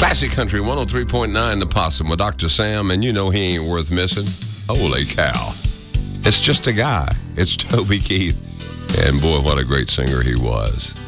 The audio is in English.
Classic Country 103.9 The Possum with Dr. Sam, and you know he ain't worth missing. Holy cow. It's just a guy. It's Toby Keith. And boy, what a great singer he was.